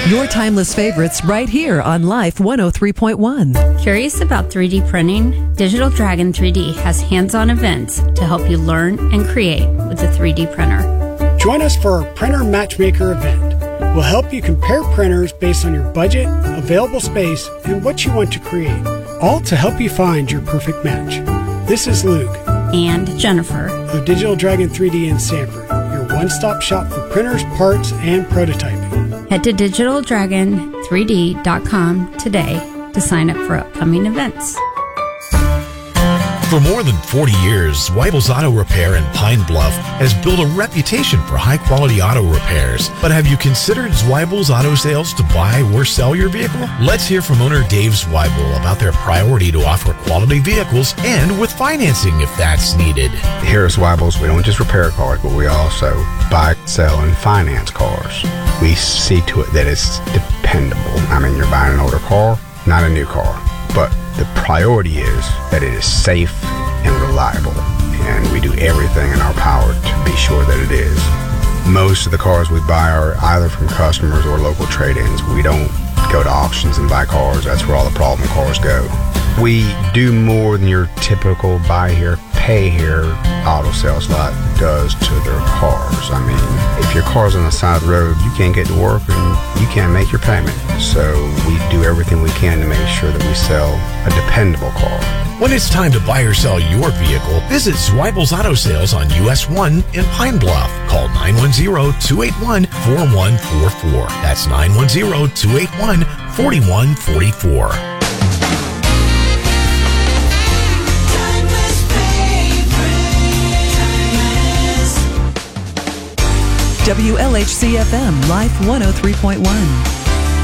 Your timeless favorites right here on Life 103.1. Curious about 3D printing? Digital Dragon 3D has hands-on events to help you learn and create with a 3D printer. Join us for our Printer Matchmaker event. We'll help you compare printers based on your budget, available space, and what you want to create, all to help you find your perfect match. This is Luke And Jennifer of Digital Dragon 3D in Sanford, your one-stop shop for printers, parts, and prototyping. Head to digitaldragon3d.com today to sign up for upcoming events. For more than 40 years, Weibel's Auto Repair in Pine Bluff has built a reputation for high-quality auto repairs. But have you considered Weibel's Auto Sales to buy or sell your vehicle? Let's hear from owner Dave Zweibel about their priority to offer quality vehicles and with financing if that's needed. Here at Zweibel's, we don't just repair cars, but we also buy, sell, and finance cars. We see to it that it's dependable. I mean, you're buying an older car, not a new car. But the priority is that it is safe and reliable, and we do everything in our power to be sure that it is. Most of the cars we buy are either from customers or local trade-ins. We don't go to auctions and buy cars. That's where all the problem cars go. We do more than your typical buy here, pay here auto sales lot does to their cars. I mean, if your car's on the side of the road, you can't get to work and you can't make your payment. So we do everything we can to make sure that we sell a dependable car. When it's time to buy or sell your vehicle, visit Zweibel's Auto Sales on US 1 in Pine Bluff. Call 910-281-4144. That's 910-281-4144. WLHC FM Life 103.1.